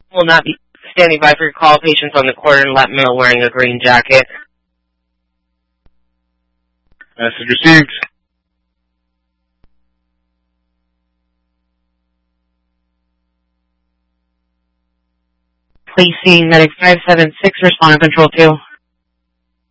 Will not be standing by for your call. Patients on the quarter and lap male wearing a green jacket. Message received. Please see Medic 576, respond to Control 2.